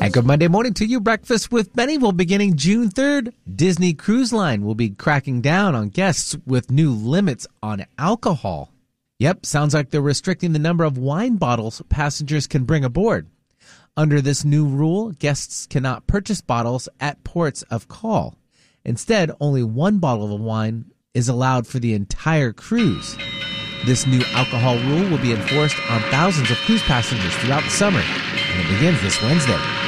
And good Monday morning to you. Breakfast with Benny will beginning June 3rd. Disney Cruise Line will be cracking down on guests with new limits on alcohol. Yep, sounds like they're restricting the number of wine bottles passengers can bring aboard. Under this new rule, guests cannot purchase bottles at ports of call. Instead, only one bottle of wine is allowed for the entire cruise. This new alcohol rule will be enforced on thousands of cruise passengers throughout the summer, and it begins this Wednesday.